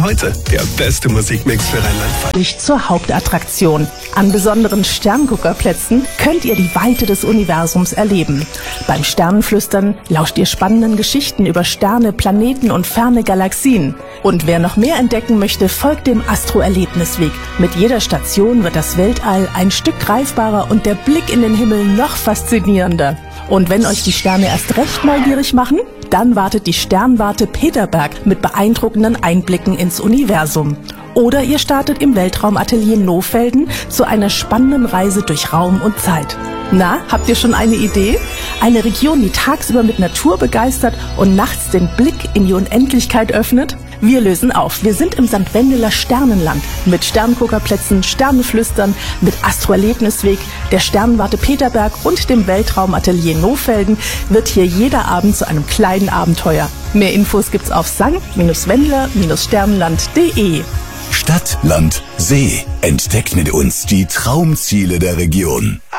Stern heute, der beste Musikmix für Rheinland-Pfalz. Zur Hauptattraktion. An besonderen Sternguckerplätzen könnt ihr die Weite des Universums erleben. Beim Sternenflüstern lauscht ihr spannenden Geschichten über Sterne, Planeten und ferne Galaxien. Und wer noch mehr entdecken möchte, folgt dem Astro-Erlebnisweg. Mit jeder Station wird das Weltall ein Stück greifbarer und der Blick in den Himmel noch faszinierender. Und wenn euch die Sterne erst recht neugierig machen, dann wartet die Sternwarte Peterberg mit beeindruckenden Einblicken ins Universum. Oder ihr startet im Weltraumatelier Nohfelden zu einer spannenden Reise durch Raum und Zeit. Na, habt ihr schon eine Idee? Eine Region, die tagsüber mit Natur begeistert und nachts den Blick in die Unendlichkeit öffnet? Wir lösen auf. Wir sind im St. Wendeler Sternenland mit Sternguckerplätzen, Sternenflüstern, mit Astro-Erlebnisweg, der Sternwarte Peterberg und dem Weltraumatelier Nohfelden wird hier jeder Abend zu einem kleinen Abenteuer. Mehr Infos gibt's auf st-wendler-sternenland.de. Stadt, Land, See. Entdeckt mit uns die Traumziele der Region.